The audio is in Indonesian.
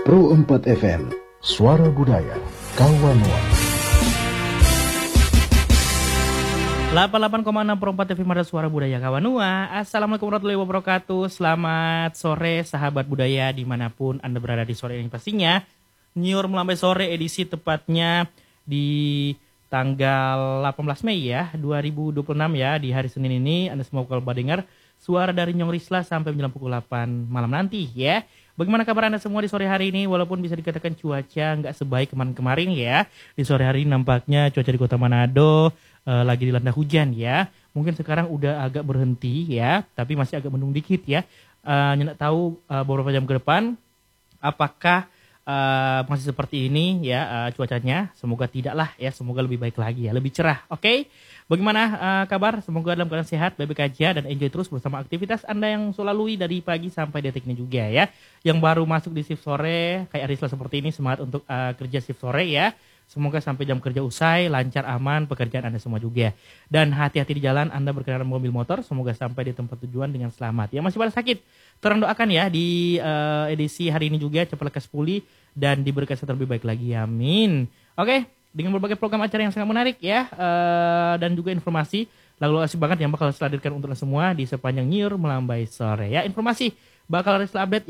Pro 4 FM, Suara Budaya, Kawanua. 88,6 Pro 4 FM ada Suara Budaya Kawanua. Assalamualaikum warahmatullahi wabarakatuh. Selamat sore sahabat budaya dimanapun Anda berada di sore ini pastinya. Nyiur melambai sore edisi tepatnya di tanggal 18 Mei ya 2026 ya. Di hari Senin ini Anda semua bakal dengar suara dari Nyong Risla sampai menjelang pukul 8 malam nanti ya. Bagaimana kabar Anda semua di sore hari ini? Walaupun bisa dikatakan cuaca nggak sebaik kemarin-kemarin ya. Di sore hari ini nampaknya cuaca di kota Manado lagi dilanda hujan ya. Mungkin sekarang udah agak berhenti ya. Tapi masih agak mendung dikit ya. Nggak tahu beberapa jam ke depan apakah masih seperti ini ya cuacanya. Semoga tidak lah ya. Semoga lebih baik lagi ya. Lebih cerah. Oke? Bagaimana kabar? Semoga dalam keadaan sehat, baik-baik aja, dan enjoy terus bersama aktivitas Anda yang selalu dari pagi sampai detik ini juga ya. Yang baru masuk di shift sore, kayak Arisla seperti ini, semangat untuk kerja shift sore ya. Semoga sampai jam kerja usai, lancar, aman, pekerjaan Anda semua juga. Dan hati-hati di jalan Anda berkendaraan mobil motor, semoga sampai di tempat tujuan dengan selamat. Yang masih pada sakit, tolong doakan ya di edisi hari ini juga, cepat lekas pulih dan diberikan kesehatan lebih baik lagi, amin. Oke. Dengan berbagai program acara yang sangat menarik ya, dan juga informasi lalu asik banget yang bakal saya hadirkan untuk semua di sepanjang Nyiur Melambai Sore ya. Informasi bakal Arisla update